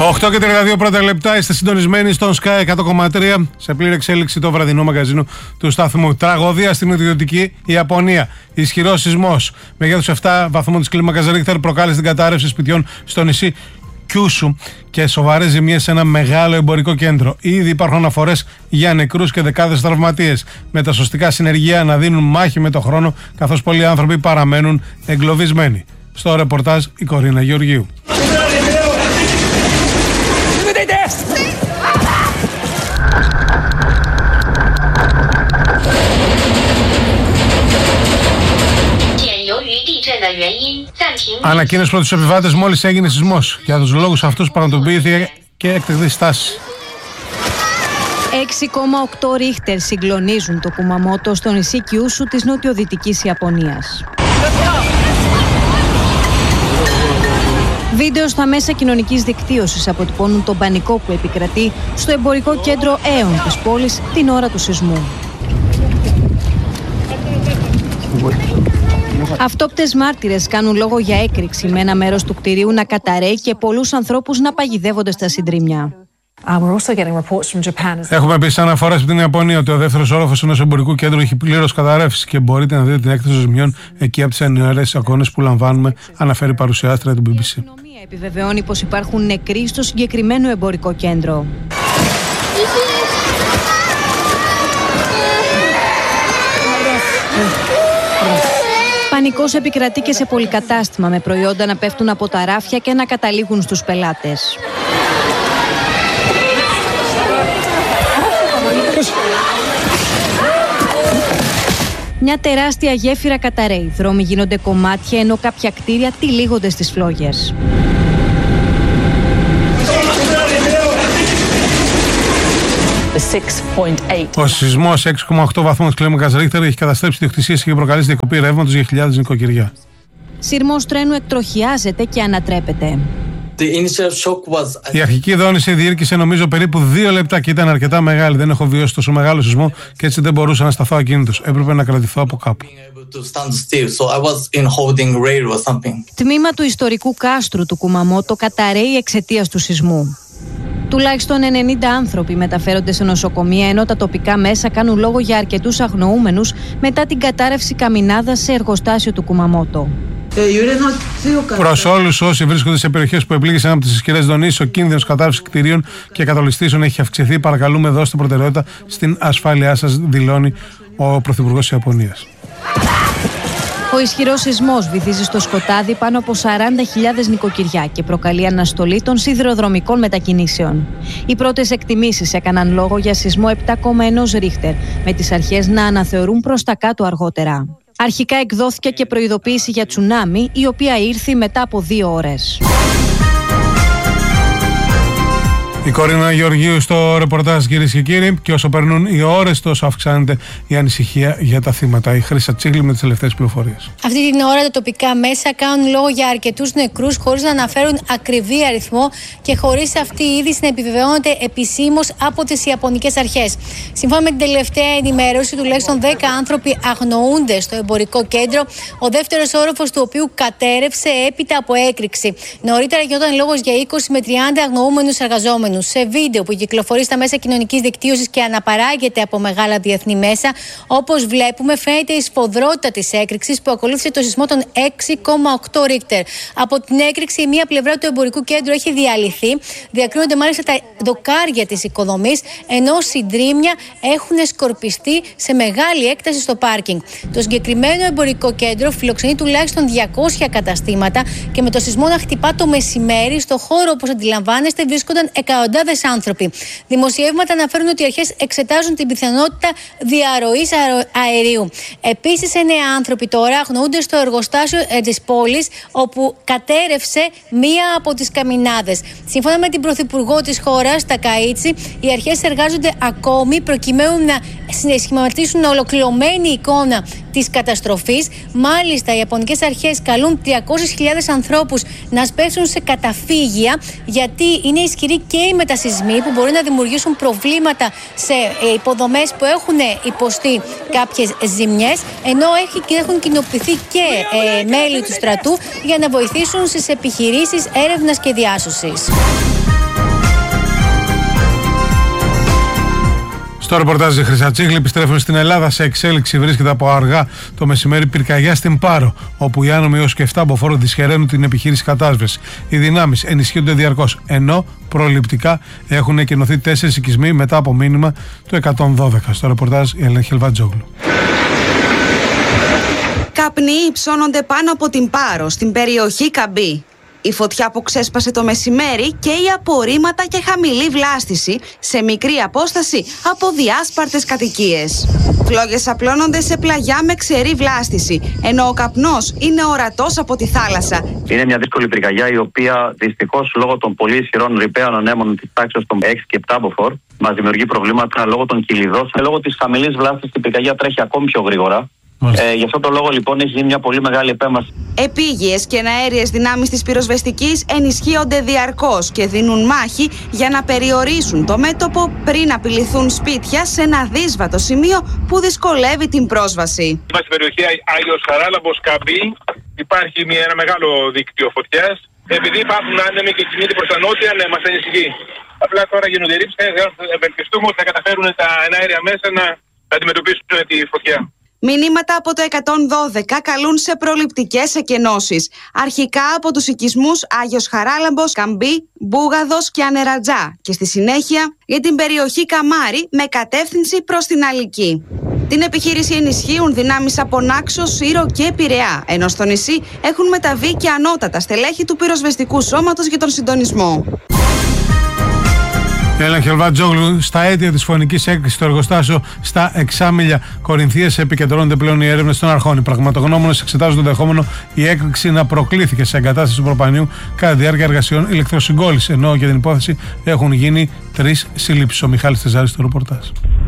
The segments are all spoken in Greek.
8 και 32 πρώτα λεπτά, είστε συντονισμένοι στον Sky 100,3 σε πλήρη εξέλιξη το βραδινό μαγαζίνο του σταθμού. Τραγωδία στην νοτιοδυτική Ιαπωνία. Ισχυρός σεισμός μεγέθους 7 βαθμών της κλίμακας Ρίχτερ προκάλεσε την κατάρρευση σπιτιών στο νησί Κιούσου και σοβαρές ζημιές σε ένα μεγάλο εμπορικό κέντρο. Ήδη υπάρχουν αναφορές για νεκρούς και δεκάδες τραυματίες. Με τα σωστικά συνεργεία να δίνουν μάχη με το χρόνο, καθώς πολλοί άνθρωποι παραμένουν εγκλωβισμένοι. Στο ρεπορτάζ η Κορίνα Γεωργίου. Ανακοίνωσε προς τους επιβάτες μόλις έγινε σεισμός. Για τους λόγους αυτούς πραγματοποιήθηκε και έκτακτη στάση. 6,8 ρίχτερ συγκλονίζουν το Κουμαμότο στο νησί Κιούσου της νοτιοδυτικής Ιαπωνίας. Βίντεο στα μέσα κοινωνικής δικτύωσης αποτυπώνουν τον πανικό που επικρατεί στο εμπορικό κέντρο Έων της πόλης την ώρα του σεισμού. Αυτόπτες μάρτυρες κάνουν λόγο για έκρηξη με ένα μέρος του κτηρίου να καταραίει και πολλούς ανθρώπους να παγιδεύονται στα συντρίμμια. Έχουμε επίσης αναφορές από την Ιαπωνία ότι ο δεύτερος όροφος ενός εμπορικού κέντρου έχει πλήρως καταρρεύσει και μπορείτε να δείτε την έκθεση των ζημιών εκεί από τις ενημερές εικόνες που λαμβάνουμε, αναφέρει η παρουσιάστρια του BBC. Η αστυνομία επιβεβαιώνει πως υπάρχουν νεκροί στο συγκεκριμένο εμπορικό κέντρο. Πανικός επικρατεί και σε πολυκατάστημα με προϊόντα να πέφτουν από τα ράφια και να καταλήγουν στους πελάτες. Μια τεράστια γέφυρα καταραίει, δρόμοι γίνονται κομμάτια ενώ κάποια κτίρια τυλίγονται στις φλόγες. Ο σεισμός 6,8 βαθμούς κλίμακας Ρίχτερ έχει καταστρέψει ιδιοκτησίες και προκαλέσει διακοπή ρεύματος για χιλιάδες νοικοκυριά. Σειρμός τρένου εκτροχιάζεται και ανατρέπεται. Η αρχική δόνηση διήρκησε νομίζω περίπου 2 λεπτά και ήταν αρκετά μεγάλη. Δεν έχω βιώσει τόσο μεγάλο σεισμό και έτσι δεν μπορούσα να σταθώ ακίνητος. Έπρεπε να κρατηθώ από κάπου. Τμήμα του ιστορικού κάστρου του Κουμαμότο καταραίει εξαιτίας του σεισμού. Τουλάχιστον 90 άνθρωποι μεταφέρονται σε νοσοκομεία, ενώ τα τοπικά μέσα κάνουν λόγο για αρκετούς αγνοούμενους μετά την κατάρρευση καμινάδας σε εργοστάσιο του Κουμαμότο. Προς όλους όσοι βρίσκονται σε περιοχές που επλήγησαν από τις ισχυρές δονήσεις, ο κίνδυνος κατάρρευσης κτηρίων και κατολιστήσεων έχει αυξηθεί. Παρακαλούμε, δώστε προτεραιότητα στην ασφάλειά σας, δηλώνει ο Πρωθυπουργός της Ιαπωνίας. Ο ισχυρός σεισμός βυθίζει στο σκοτάδι πάνω από 40.000 νοικοκυριά και προκαλεί αναστολή των σιδηροδρομικών μετακινήσεων. Οι πρώτες εκτιμήσεις έκαναν λόγο για σεισμό 7,1 ρίχτερ, με τις αρχές να αναθεωρούν προς τα κάτω αργότερα. Αρχικά εκδόθηκε και προειδοποίηση για τσουνάμι, η οποία ήρθε μετά από 2 ώρες. Η Κορίνα Γεωργίου στο ρεπορτάζ, κυρίες και κύριοι. Και όσο περνούν οι ώρες, τόσο αυξάνεται η ανησυχία για τα θύματα. Η Χρύσα Τσίγλη με τις τελευταίες πληροφορίες. Αυτή την ώρα τα τοπικά μέσα κάνουν λόγο για αρκετούς νεκρούς, χωρίς να αναφέρουν ακριβή αριθμό και χωρίς αυτή η είδηση να επιβεβαιώνεται επισήμως από τις Ιαπωνικές αρχές. Σύμφωνα με την τελευταία ενημέρωση, τουλάχιστον 10 άνθρωποι αγνοούνται στο εμπορικό κέντρο, ο δεύτερος όροφος του οποίου κατέρευσε έπειτα από έκρηξη. Νωρίτερα γινόταν λόγος για 20 με 30 αγνοούμενους εργαζόμενους. Σε βίντεο που κυκλοφορεί στα μέσα κοινωνικής δικτύωσης και αναπαράγεται από μεγάλα διεθνή μέσα, όπως βλέπουμε, φαίνεται η σφοδρότητα της έκρηξης που ακολούθησε το σεισμό των 6,8 ρίχτερ. Από την έκρηξη, η μία πλευρά του εμπορικού κέντρου έχει διαλυθεί, διακρίνονται μάλιστα τα δοκάρια της οικοδομής, ενώ συντρίμμια έχουν σκορπιστεί σε μεγάλη έκταση στο πάρκινγκ. Το συγκεκριμένο εμπορικό κέντρο φιλοξενεί τουλάχιστον 200 καταστήματα και με το σεισμό να χτυπά το μεσημέρι, στο χώρο, όπως αντιλαμβάνεστε, βρίσκονταν εκατοντάδες άνθρωποι. Δημοσιεύματα αναφέρουν ότι οι αρχές εξετάζουν την πιθανότητα διαρροής αερίου. Επίσης, 9 άνθρωποι τώρα αγνοούνται στο εργοστάσιο της πόλης, όπου κατέρευσε μία από τις καμινάδες. Σύμφωνα με την Πρωθυπουργό της χώρας, Τακαΐτσι, οι αρχές εργάζονται ακόμη προκειμένου να σχηματίσουν ολοκληρωμένη εικόνα της καταστροφής. Μάλιστα, οι Ιαπωνικές αρχές καλούν 300.000 ανθρώπους να σπέσουν σε καταφύγια, γιατί είναι ισχυροί και οι μετασεισμοί που μπορεί να δημιουργήσουν προβλήματα σε υποδομές που έχουν υποστεί κάποιες ζημιές, ενώ έχουν κοινοποιηθεί και μέλη του στρατού για να βοηθήσουν στις επιχειρήσεις έρευνας και διάσωσης. Στο ρεπορτάζ Χρυσατσίγλη, επιστρέφουν στην Ελλάδα. Σε εξέλιξη βρίσκεται από αργά το μεσημέρι πυρκαγιά στην Πάρο, όπου οι άνομοι έως και 7 μποφόρ δυσχεραίνουν την επιχείρηση κατάσβεσης. Οι δυνάμεις ενισχύονται διαρκώς, ενώ προληπτικά έχουν εκενωθεί 4 οικισμοί μετά από μήνυμα του 112. Στο ρεπορτάζ η Ελένη Χελβατζόγλου. Καπνοί υψώνονται πάνω από την Πάρο, στην περιοχή Καμπή. Η φωτιά που ξέσπασε το μεσημέρι καίει απορρίμματα και χαμηλή βλάστηση σε μικρή απόσταση από διάσπαρτες κατοικίες. Φλόγες απλώνονται σε πλαγιά με ξερή βλάστηση, ενώ ο καπνός είναι ορατός από τη θάλασσα. Είναι μια δύσκολη πυρκαγιά, η οποία δυστυχώς λόγω των πολύ ισχυρών ρηπαίων ανέμων της τάξης των 6 και 7 μποφόρ μας δημιουργεί προβλήματα λόγω των κυλιδών. Λόγω της χαμηλής βλάστησης η πυρκαγιά τρέχει ακόμη πιο γρήγορα. Γι' αυτό το λόγο λοιπόν έχει γίνει μια πολύ μεγάλη επέμβαση. Επίγειες και εναέριες δυνάμεις της πυροσβεστικής ενισχύονται διαρκώς και δίνουν μάχη για να περιορίσουν το μέτωπο πριν απειληθούν σπίτια σε ένα δύσβατο σημείο που δυσκολεύει την πρόσβαση. Είμαστε στην περιοχή Άγιος Χαράλαμπος Καμπή. Υπάρχει ένα μεγάλο δίκτυο φωτιάς. Επειδή υπάρχουν άνεμοι και κινείται προς τα νότια, ναι, μας ανησυχεί. Απλά τώρα γίνονται ρήψεις, ευελπιστούμε ότι θα καταφέρουν τα εναέρια μέσα να αντιμετωπίσουν τη φωτιά. Μηνύματα από το 112 καλούν σε προληπτικές εκενώσεις. Αρχικά από τους οικισμούς Άγιος Χαράλαμπος, Καμπή, Μπούγαδος και Ανερατζά και στη συνέχεια για την περιοχή Καμάρι με κατεύθυνση προς την Αλική. Την επιχείρηση ενισχύουν δυνάμεις από Νάξο, Σύρο και Πειραιά, ενώ στο νησί έχουν μεταβεί και ανώτατα στελέχη του πυροσβεστικού σώματος για τον συντονισμό. Έλα Χελβατζόγλου, στα αίτια της φωνικής έκρηξης στο εργοστάσιο στα Εξάμηλια Κορινθίας επικεντρώνονται πλέον οι έρευνες των αρχών. Οι πραγματογνώμονες εξετάζουν το ενδεχόμενο η έκρηξη να προκλήθηκε σε εγκατάσταση του προπανίου κατά τη διάρκεια εργασιών ηλεκτροσυγκόλλησης, ενώ για την υπόθεση έχουν γίνει 3 συλλήψεις. Ο Μιχάλης Τεζάρης στο ρεπορτάζ.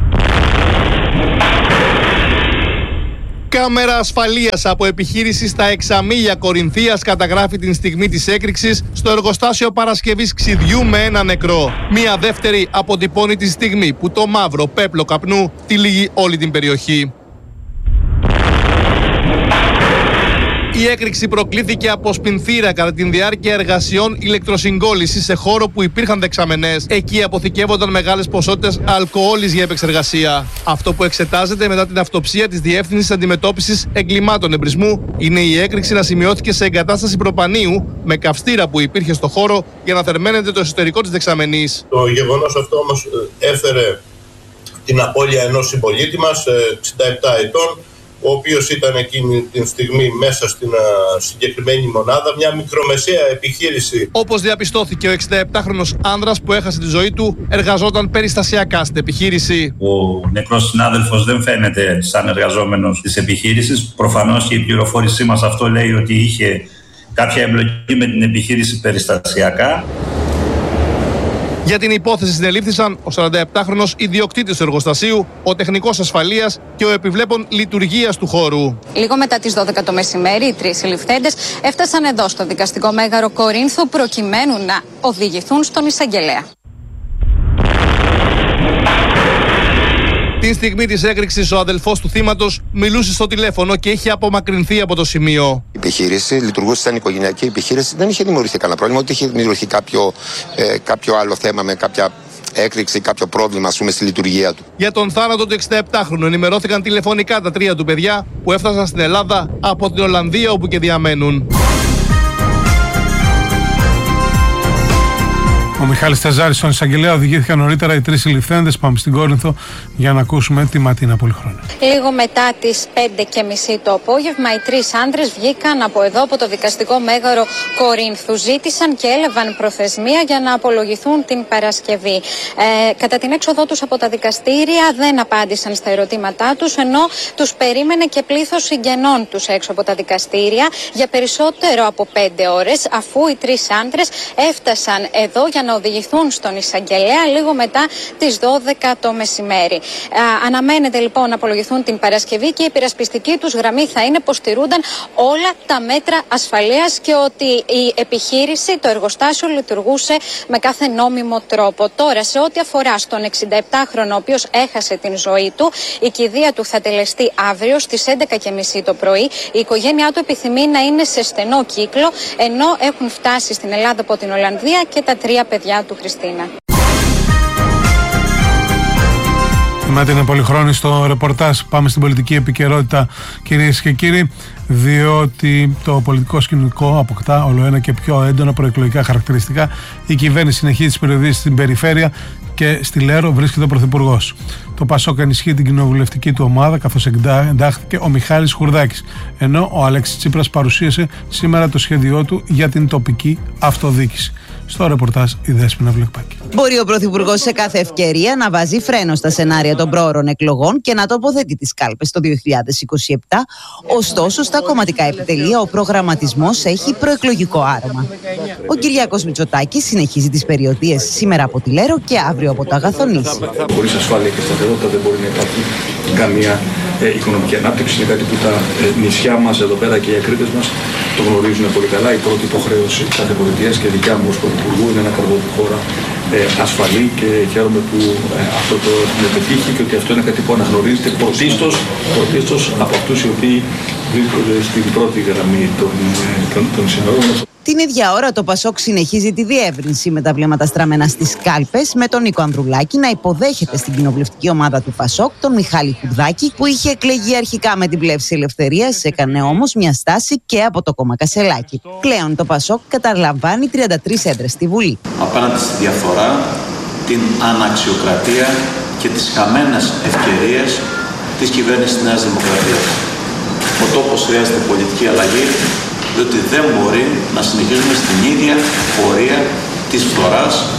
Κάμερα ασφαλείας από επιχείρηση στα Εξαμήλια Κορινθίας καταγράφει την στιγμή της έκρηξης στο εργοστάσιο παρασκευής ξυδιού με ένα νεκρό. Μία δεύτερη αποτυπώνει τη στιγμή που το μαύρο πέπλο καπνού τυλίγει όλη την περιοχή. Η έκρηξη προκλήθηκε από σπινθήρα κατά τη διάρκεια εργασιών ηλεκτροσυγκόλλησης σε χώρο που υπήρχαν δεξαμενές. Εκεί αποθηκεύονταν μεγάλες ποσότητες αλκοόλης για επεξεργασία. Αυτό που εξετάζεται μετά την αυτοψία της Διεύθυνσης Αντιμετώπισης Εγκλημάτων Εμπρισμού είναι η έκρηξη να σημειώθηκε σε εγκατάσταση προπανίου με καυστήρα που υπήρχε στο χώρο για να θερμαίνεται το εσωτερικό της δεξαμενής. Το γεγονός αυτό όμως έφερε την απώλεια ενός συμπολίτη μας, 67 ετών, ο οποίος ήταν εκείνη τη στιγμή μέσα στην συγκεκριμένη μονάδα, μια μικρομεσαία επιχείρηση. Όπως διαπιστώθηκε, ο 67χρονος άνδρας που έχασε τη ζωή του εργαζόταν περιστασιακά στην επιχείρηση. Ο νεκρός συνάδελφος δεν φαίνεται σαν εργαζόμενος της επιχείρησης. Προφανώς και η πληροφόρησή μας αυτό λέει ότι είχε κάποια εμπλοκή με την επιχείρηση περιστασιακά. Για την υπόθεση συνελήφθησαν ο 47χρονος ιδιοκτήτης του εργοστασίου, ο τεχνικός ασφαλείας και ο επιβλέπων λειτουργίας του χώρου. Λίγο μετά τις 12 το μεσημέρι, οι 3 συλληφθέντες έφτασαν εδώ στο δικαστικό μέγαρο Κορίνθου προκειμένου να οδηγηθούν στον εισαγγελέα. Την στιγμή της έκρηξης, ο αδελφός του θύματος μιλούσε στο τηλέφωνο και είχε απομακρυνθεί από το σημείο. Η επιχείρηση λειτουργούσε σαν οικογενειακή επιχείρηση, δεν είχε δημιουργηθεί κανένα πρόβλημα, ούτε είχε δημιουργηθεί κάποιο άλλο θέμα με κάποια έκρηξη, κάποιο πρόβλημα, ας πούμε, στη λειτουργία του. Για τον θάνατο του 67χρονου ενημερώθηκαν τηλεφωνικά τα 3 του παιδιά που έφτασαν στην Ελλάδα από την Ολλανδία, όπου και διαμένουν. Ο Μιχάλης Τεζάρης στον εισαγγελέα, οδηγήθηκαν νωρίτερα οι 3 συλληφθέντες. Πάμε στην Κόρινθο για να ακούσουμε τη Ματίνα Πολυχρόνια. Λίγο μετά τις 5:30 το απόγευμα, οι 3 άντρες βγήκαν από εδώ, από το δικαστικό μέγαρο Κορίνθου. Ζήτησαν και έλαβαν προθεσμία για να απολογηθούν την Παρασκευή. Κατά την έξοδό τους από τα δικαστήρια δεν απάντησαν στα ερωτήματά τους, ενώ τους περίμενε και πλήθος συγγενών τους έξω από τα δικαστήρια για περισσότερο από 5 ώρες, αφού οι 3 άντρες έφτασαν εδώ για να οδηγηθούν στον εισαγγελέα λίγο μετά τις 12 το μεσημέρι. Αναμένεται λοιπόν να απολογηθούν την Παρασκευή και η υπερασπιστική τους γραμμή θα είναι πως στηρούνταν όλα τα μέτρα ασφαλείας και ότι η επιχείρηση, το εργοστάσιο λειτουργούσε με κάθε νόμιμο τρόπο. Τώρα, σε ό,τι αφορά στον 67χρονο, ο οποίος έχασε την ζωή του, η κηδεία του θα τελεστεί αύριο στις 11:30 το πρωί. Η οικογένειά του επιθυμεί να είναι σε στενό κύκλο, ενώ έχουν φτάσει στην Ελλάδα από την Ολλανδία και τα 3 παιδιά του, Χριστίνα. Θυμάται, είναι πολυχρόνη στο ρεπορτάζ. Πάμε στην πολιτική επικαιρότητα, κυρίες και κύριοι, διότι το πολιτικό σκηνικό αποκτά ολοένα και πιο έντονα προεκλογικά χαρακτηριστικά. Η κυβέρνηση συνεχίζει τις περιοδίες στην περιφέρεια και στη Λέρο βρίσκεται ο Πρωθυπουργός. Το Πασόκ ενισχύει την κοινοβουλευτική του ομάδα, καθώς εντάχθηκε ο Μιχάλης Χουρδάκης, ενώ ο Αλέξης Τσίπρας παρουσίασε σήμερα το σχέδιό του για την τοπική αυτοδιοίκηση. Στο ρεπορτάζ η Δέσποινα Βλεκπάκη. Μπορεί ο Πρωθυπουργός σε κάθε ευκαιρία να βάζει φρένο στα σενάρια των πρόωρων εκλογών και να τοποθετεί τις κάλπες το 2027. Ωστόσο, στα κομματικά επιτελεία ο προγραμματισμός έχει προεκλογικό άρωμα. Ο Κυριάκος Μητσοτάκης συνεχίζει τις περιοδίες σήμερα από τη Λέρο και αύριο από το Αγαθονήσι. Χωρίς ασφάλεια και σταθερότητα δεν μπορεί να υπάρχει καμία οικονομική ανάπτυξη. Είναι κάτι που τα νησιά μας εδώ πέρα και οι ακρίτες μας το γνωρίζουν πολύ καλά. Η πρώτη υποχρέωση κάθε πολιτείας και δικιά μου ως Πρωθυπουργού είναι να κρατώ τη χώρα ασφαλή και χαίρομαι που αυτό το έχουμε πετύχει και ότι αυτό είναι κάτι που αναγνωρίζεται πρωτίστως από αυτούς οι οποίοι βρίσκονται στην πρώτη γραμμή των συνόρων. Την ίδια ώρα το Πασόκ συνεχίζει τη διεύρυνση με τα βλέμματα στραμμένα στις κάλπες, με τον Νίκο Ανδρουλάκη να υποδέχεται στην κοινοβουλευτική ομάδα του Πασόκ τον Μιχάλη Χουρδάκη, που είχε εκλεγεί αρχικά με την Πλεύση Ελευθερίας, έκανε όμως μια στάση και από το κόμμα Κασελάκη. Πλέον το Πασόκ καταλαμβάνει 33 έδρες στη Βουλή. Απέναντι στη διαφθορά, την αναξιοκρατία και τις χαμένες ευκαιρίες της κυβέρνησης της Νέας Δημοκρατίας. Ο τόπος χρειάζεται πολιτική αλλαγή, διότι δεν μπορεί να συνεχίζουμε στην ίδια πορεία της φθοράς,